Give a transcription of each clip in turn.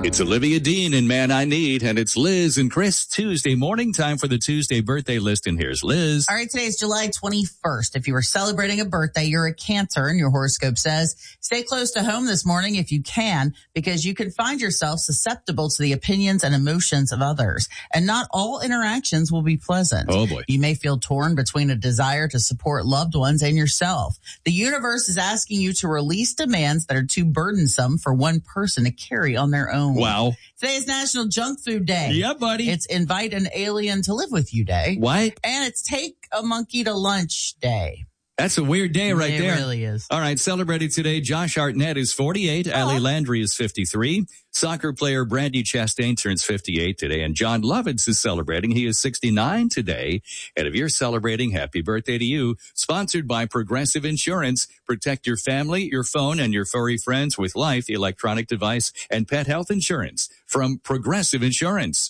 It's Olivia Dean and Man I Need, and it's Liz and Chris. Tuesday morning, time for the Tuesday birthday list, and here's Liz. All right, today is July 21st. If you are celebrating a birthday, you're a Cancer, and your horoscope says, stay close to home this morning if you can, because you can find yourself susceptible to the opinions and emotions of others. And not all interactions will be pleasant. Oh, boy. You may feel torn between a desire to support loved ones and yourself. The universe is asking you to release demands that are too burdensome for one person to carry on their own. Wow. Today is National Junk Food Day. Yeah, buddy. It's Invite an Alien to Live With You Day. What? And it's Take a Monkey to Lunch Day. That's a weird day right there. It really is. All right, celebrating today, Josh Hartnett is 48, Allie Landry is 53, soccer player Brandy Chastain turns 58 today, and John Lovitz is celebrating. He is 69 today. And if you're celebrating, happy birthday to you. Sponsored by Progressive Insurance. Protect your family, your phone, and your furry friends with life, electronic device, and pet health insurance from Progressive Insurance.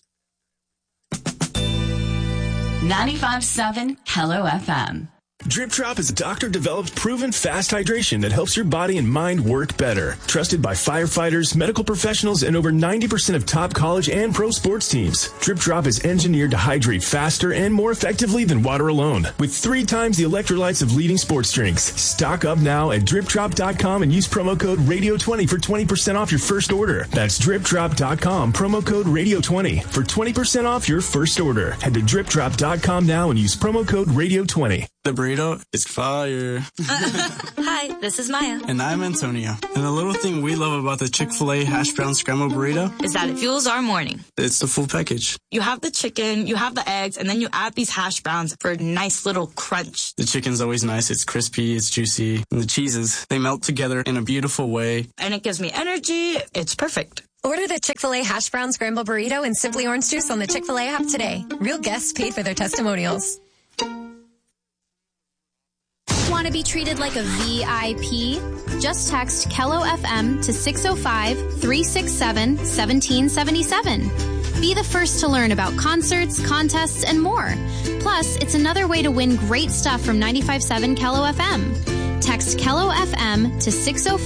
95.7 Hello FM. Drip Drop is a doctor-developed, proven fast hydration that helps your body and mind work better. Trusted by firefighters, medical professionals, and over 90% of top college and pro sports teams. Drip Drop is engineered to hydrate faster and more effectively than water alone, with 3 times the electrolytes of leading sports drinks. Stock up now at DripDrop.com and use promo code Radio20 for 20% off your first order. That's DripDrop.com, promo code Radio20 for 20% off your first order. Head to DripDrop.com now and use promo code Radio20. The burrito is fire. Hi, this is Maya. And I'm Antonio. And the little thing we love about the Chick-fil-A hash brown scramble burrito is that it fuels our morning. It's the full package. You have the chicken, you have the eggs, and then you add these hash browns for a nice little crunch. The chicken's always nice. It's crispy, it's juicy. And the cheeses, they melt together in a beautiful way. And it gives me energy. It's perfect. Order the Chick-fil-A hash brown scramble burrito and Simply Orange Juice on the Chick-fil-A app today. Real guests paid for their testimonials. Want to be treated like a VIP? Just text Kello FM to 605-367-1777. Be the first to learn about concerts, contests, and more. Plus, it's another way to win great stuff from 95.7 Kello FM. Text Kello FM to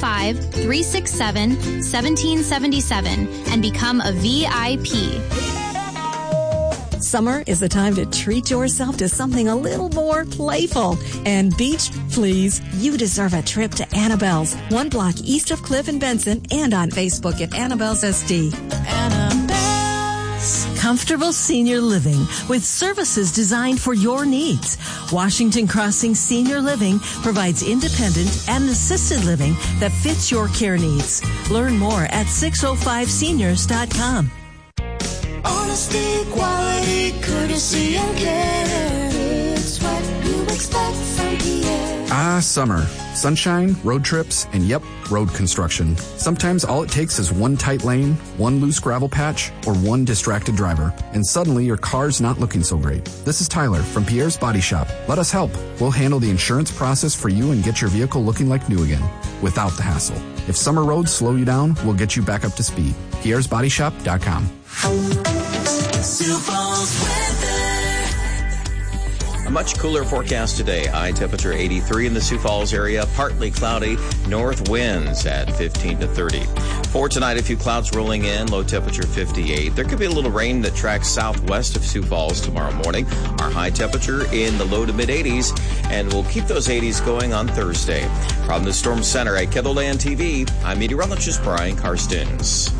605-367-1777 and become a VIP. Summer is the time to treat yourself to something a little more playful. And beach, please, you deserve a trip to Annabelle's, 1 block east of Cliff and Benson, and on Facebook at Annabelle's SD. Annabelle's. Comfortable senior living with services designed for your needs. Washington Crossing Senior Living provides independent and assisted living that fits your care needs. Learn more at 605seniors.com. Honesty, quality, courtesy, and care. It's what you expect from Pierre. Ah, summer. Sunshine, road trips, and yep, road construction. Sometimes all it takes is one tight lane, one loose gravel patch, or one distracted driver, and suddenly your car's not looking so great. This is Tyler from Pierre's Body Shop. Let us help. We'll handle the insurance process for you and get your vehicle looking like new again, without the hassle. If summer roads slow you down, we'll get you back up to speed. Pierre'sBodyShop.com. Sioux Falls weather. A much cooler forecast today. High temperature 83 in the Sioux Falls area. Partly cloudy. North winds at 15 to 30. For tonight, a few clouds rolling in. Low temperature 58. There could be a little rain that tracks southwest of Sioux Falls tomorrow morning. Our high temperature in the low to mid 80s. And we'll keep those 80s going on Thursday. From the Storm Center at KENDALLAND TV, I'm meteorologist Brian Karstens.